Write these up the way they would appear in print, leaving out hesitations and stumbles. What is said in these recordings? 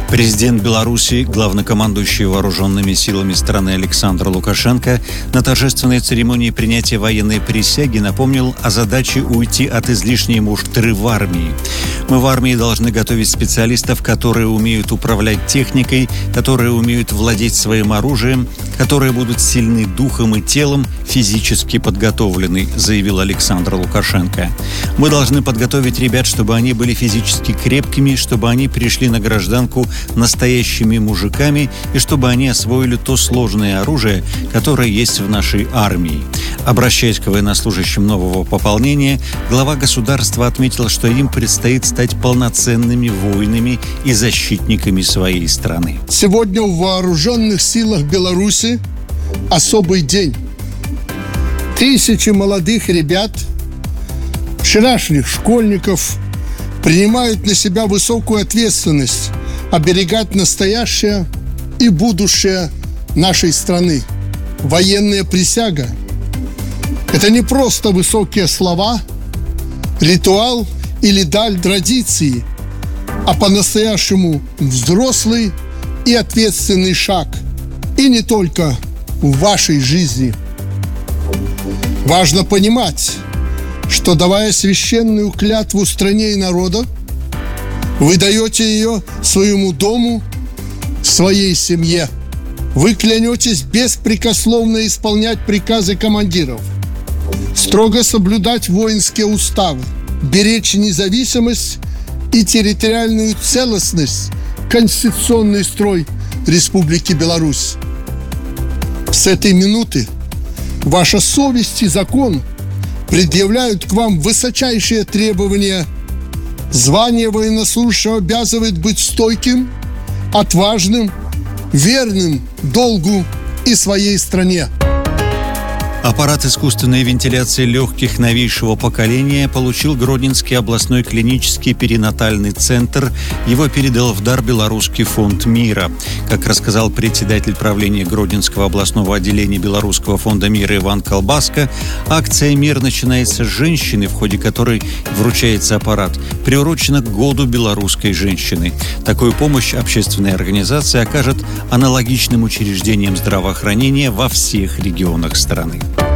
Президент Беларуси, главнокомандующий вооруженными силами страны Александр Лукашенко на торжественной церемонии принятия военной присяги напомнил о задаче уйти от излишней муштры в армии. Мы в армии должны готовить специалистов, которые умеют управлять техникой, которые умеют владеть своим оружием, которые будут сильны духом и телом, физически подготовлены, заявил Александр Лукашенко. Мы должны подготовить ребят, чтобы они были физически крепкими, чтобы они пришли на гражданку настоящими мужиками и чтобы они освоили то сложное оружие, которое есть в нашей армии. Обращаясь к военнослужащим нового пополнения, глава государства отметил, что им предстоит стать полноценными воинами и защитниками своей страны. Сегодня в вооруженных силах Беларуси особый день. Тысячи молодых ребят, вчерашних школьников принимают на себя высокую ответственность оберегать настоящее и будущее нашей страны. Военная присяга – это не просто высокие слова, ритуал или даль традиции, а по-настоящему взрослый и ответственный шаг. И не только в вашей жизни. Важно понимать, что, давая священную клятву стране и народу, вы даете ее своему дому, своей семье. Вы клянетесь беспрекословно исполнять приказы командиров, строго соблюдать воинские уставы, беречь независимость и территориальную целостность, конституционный строй Республики Беларусь. С этой минуты ваша совесть и закон предъявляют к вам высочайшие требования. Звание военнослужащего обязывает быть стойким, отважным, верным долгу и своей стране. Аппарат искусственной вентиляции легких новейшего поколения получил Гродненский областной клинический перинатальный центр. Его передал в дар Белорусский фонд мира. Как рассказал председатель правления Гродненского областного отделения Белорусского фонда мира Иван Колбаска, акция «Мир» начинается с женщины, в ходе которой вручается аппарат, приурочена к году белорусской женщины. Такую помощь общественная организация окажет аналогичным учреждениям здравоохранения во всех регионах страны.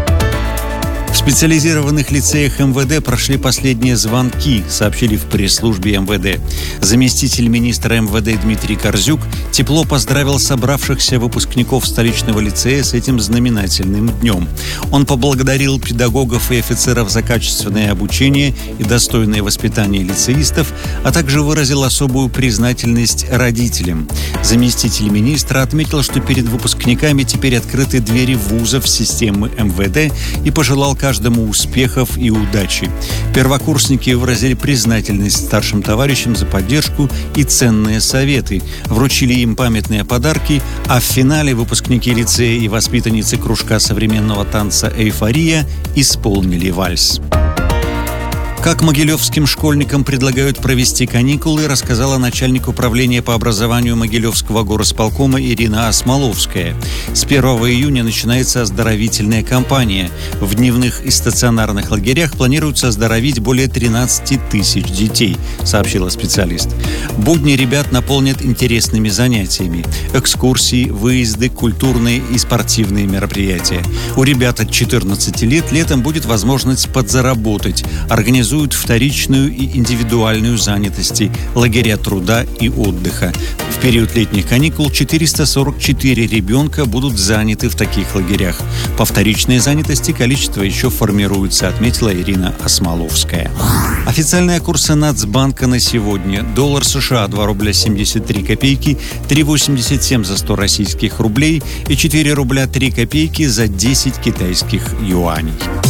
В специализированных лицеях МВД прошли последние звонки, сообщили в пресс-службе МВД. Заместитель министра МВД Дмитрий Корзюк тепло поздравил собравшихся выпускников столичного лицея с этим знаменательным днем. Он поблагодарил педагогов и офицеров за качественное обучение и достойное воспитание лицеистов, а также выразил особую признательность родителям. Заместитель министра отметил, что перед выпускниками теперь открыты двери вузов системы МВД и пожелал каждому успехов и удачи. Первокурсники выразили признательность старшим товарищам за поддержку и ценные советы, вручили им памятные подарки, а в финале выпускники лицея и воспитанницы кружка современного танца «Эйфория» исполнили вальс. Как могилевским школьникам предлагают провести каникулы, рассказала начальник управления по образованию Могилевского горосполкома Ирина Осмоловская. С 1 июня начинается оздоровительная кампания. В дневных и стационарных лагерях планируется оздоровить более 13 тысяч детей, сообщила специалист. Будни ребят наполнят интересными занятиями. Экскурсии, выезды, культурные и спортивные мероприятия. У ребят от 14 лет летом будет возможность подзаработать. Организуют вторичную и индивидуальную занятости, лагеря труда и отдыха. В период летних каникул 444 ребенка будут заняты в таких лагерях. По вторичной занятости количество еще формируется, отметила Ирина Осмоловская. Официальные курсы Нацбанка на сегодня. Доллар США 2 рубля 73 копейки, 3,87 за 100 российских рублей и 4 рубля 3 копейки за 10 китайских юаней.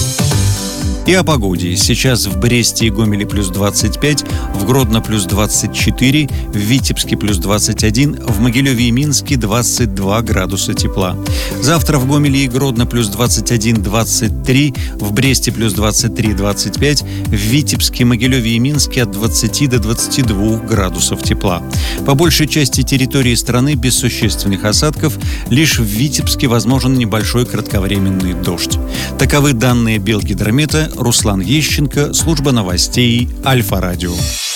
И о погоде. Сейчас в Бресте и Гомеле плюс 25, в Гродно плюс 24, в Витебске плюс 21, в Могилеве и Минске 22 градуса тепла. Завтра в Гомеле и Гродно плюс 21-23, в Бресте плюс 23-25, в Витебске, Могилеве и Минске от 20 до 22 градусов тепла. По большей части территории страны без существенных осадков, лишь в Витебске возможен небольшой кратковременный дождь. Таковы данные Белгидромета. Руслан Ещенко, служба новостей Альфа-радио.